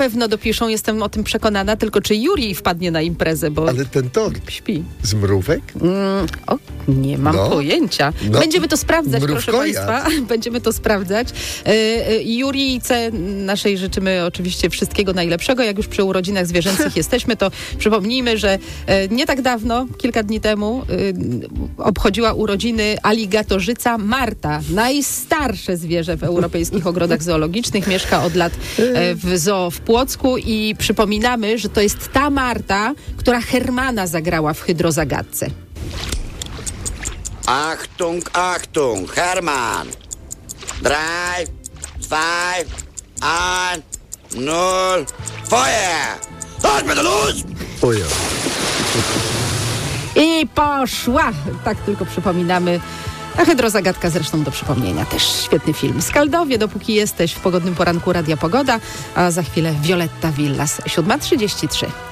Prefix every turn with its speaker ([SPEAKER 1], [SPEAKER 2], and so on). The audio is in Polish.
[SPEAKER 1] pewno dopiszą, jestem o tym przekonana, tylko czy Juri wpadnie na imprezę, bo
[SPEAKER 2] Ale ten tort
[SPEAKER 1] śpi.
[SPEAKER 2] z mrówek?
[SPEAKER 1] Nie mam pojęcia. Będziemy to sprawdzać, proszę
[SPEAKER 2] mrówkojad.
[SPEAKER 1] Państwa. Będziemy to sprawdzać. Jurijce naszej życzymy oczywiście wszystkiego najlepszego. Jak już przy urodzinach zwierzęcych jesteśmy, to przypomnijmy, że nie tak dawno, kilka dni temu, obchodziła urodziny aligatorzyca Marta. Najstarsze zwierzę w europejskich ogrodach zoologicznych. Mieszka od lat w zoo w Płocku i przypominamy, że to jest ta Marta, która Hermana zagrała w Hydrozagadce.
[SPEAKER 3] Achtung, Achtung, Hermann. 3, 2, 1, 0, Feuer! Halt bitte los!
[SPEAKER 2] O ja.
[SPEAKER 1] I poszła! Tak tylko przypominamy. A Hydrozagadka zresztą do przypomnienia też świetny film. Skaldowie, dopóki jesteś w pogodnym poranku Radia Pogoda, a za chwilę Violetta Villas, 7:33.